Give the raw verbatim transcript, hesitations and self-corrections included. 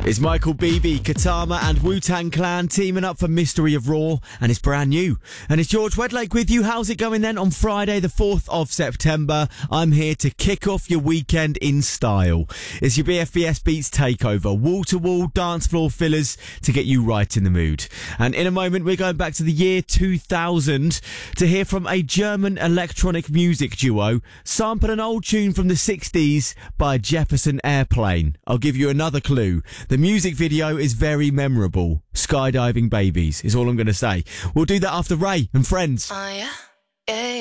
It's Michael Bibi, Katama and Wu-Tang Clan teaming up for Mystery of Raw, and it's brand new. And it's George Wedlake with you. How's it going then on Friday the fourth of September? I'm here to kick off your weekend in style. It's your B F B S Beats takeover, wall-to-wall dance floor fillers to get you right in the mood. And in a moment we're going back to the year two thousand to hear from a German electronic music duo sample an old tune from the sixties by Jefferson Airplane. I'll give you another clue. The music video is very memorable. Skydiving Babies is all I'm going to say. We'll do that after Ray and Friends. Oh, yeah? Yeah.